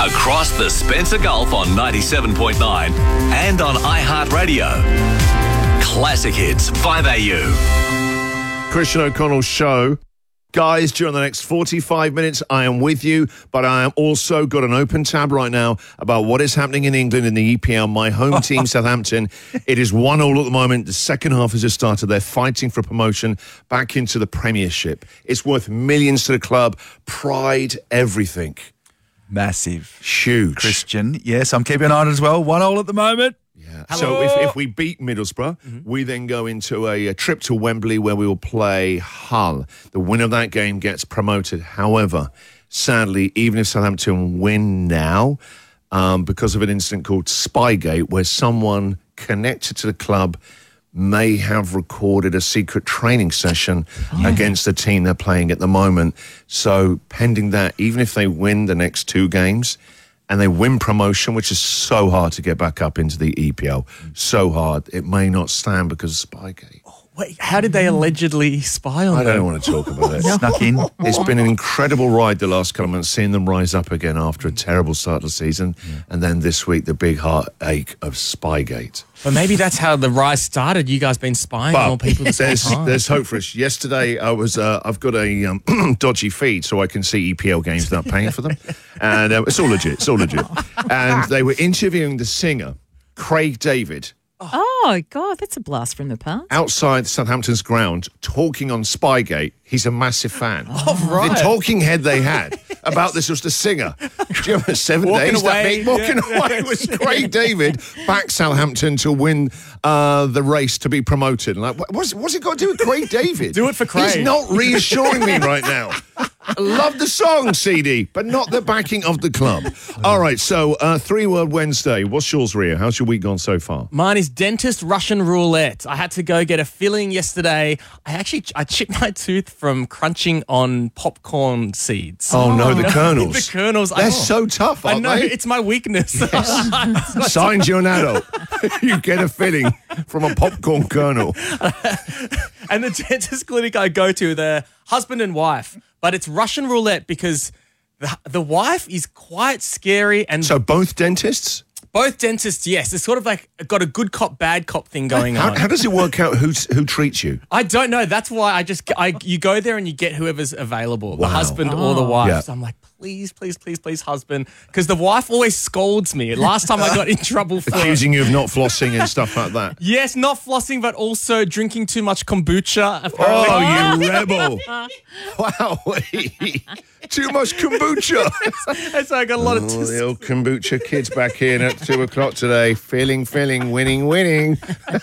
across the Spencer Gulf on 97.9 and on iHeartRadio. Classic Hits 5AU. Christian O'Connell Show. Guys, during the next 45 minutes, I am with you, but I am also got an open tab right now about what is happening in England in the EPL. My home team, Southampton, it is 1-1 at the moment. The second half has just started. They're fighting for promotion back into the Premiership. It's worth millions to the club, pride, everything. Massive. Huge. Christian, yes, I'm keeping an eye on it as well. 1-1 at the moment. Yeah. So if we beat Middlesbrough, we then go into a trip to Wembley where we will play Hull. The winner of that game gets promoted. However, sadly, even if Southampton win now, because of an incident called Spygate, where someone connected to the club may have recorded a secret training session against the team they're playing at the moment. So pending that, even if they win the next two games, and they win promotion, which is so hard to get back up into the EPL. So hard. It may not stand because of Spygate. Wait, how did they allegedly spy on them? I don't want to talk about it. Snuck in. It's been an incredible ride the last couple of months, seeing them rise up again after a terrible start of the season. And then this week, the big heartache of Spygate. But maybe that's how the rise started. You guys been spying on all people. There's hope for us. Yesterday, I've got a dodgy feed so I can see EPL games without paying for them. And it's all legit. It's all legit. And they were interviewing the singer, Craig David. Oh, God, that's a blast from the past. Outside Southampton's ground, talking on Spygate. He's a massive fan. Oh, right. The talking head they had about this was the singer. Do you remember 7 days? Walking away was Craig David back Southampton to win the race to be promoted. Like, what's it got to do with Craig David? Do it for Craig. He's not reassuring me right now. I love the song, CD, but not the backing of the club. All right, so 3 Word Wednesday. What's yours, Ria? How's your week gone so far? Mine is dentist Russian roulette. I had to go get a filling yesterday. I chipped my tooth from crunching on popcorn seeds. Oh, no, the kernels. The kernels. They're so tough, aren't I know, they? it's my weakness. Yes. Signed you an adult. You get a filling from a popcorn kernel. And the dentist clinic I go to, they're husband and wife, but it's Russian roulette because the wife is quite scary. And so both dentists? Both dentists, yes. It's sort of like got a good cop, bad cop thing going on. How does it work out who treats you? I don't know. That's why you go there and you get whoever's available, the husband or the wife. Yeah. So I'm like, please, husband. Because the wife always scolds me. Last time I got in trouble for accusing you of not flossing and stuff like that. Yes, not flossing, but also drinking too much kombucha. Apparently. Oh, you rebel. Wow. Too much kombucha. And so I got a lot of the old kombucha kids back in at 2 o'clock today. Filling, winning.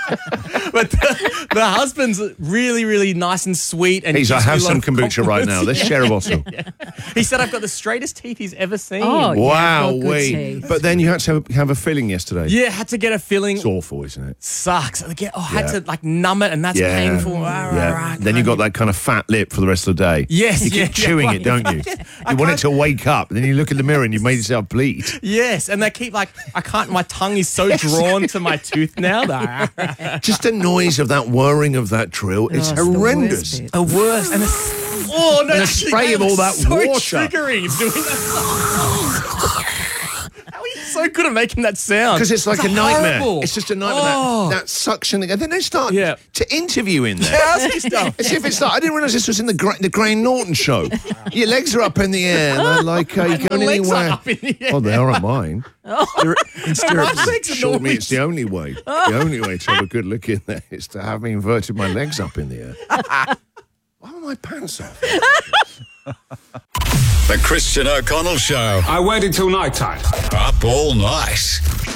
But the husband's really, really nice and sweet. And I have some kombucha right now. Let's share a bottle. Yeah. He said I've got the straightest teeth he's ever seen. Oh, wow, yeah, wait. But then you had to have a filling yesterday. Yeah, had to get a filling. It's awful, isn't it? Sucks. I had to like numb it, and that's painful. Yeah. Then you got that kind of fat lip for the rest of the day. Yes, you keep chewing it, don't you? You want it to wake up, and then you look in the mirror and you've made yourself bleed. Yes, and they keep I can't. My tongue is so drawn to my tooth now. Just the noise of that whirring of that drill, it's horrendous. The worst. And and the spray of all that water. Triggering doing that. How are you so good at making that sound? Because it's like a nightmare. Horrible. It's just a nightmare. That suction thing. And then they start to interview in there. Ask you stuff. As if it's like, I didn't realise this was in the Graham Norton show. Your legs are up in the air. And they're like, you going anywhere? Up in the air. Oh, they are on mine. In stirrups. Short me, it's the only way. The only way to have a good look in there is to have me inverted my legs up in the air. Why are my pants off? The Christian O'Connell Show. I waited till night time. Up all night.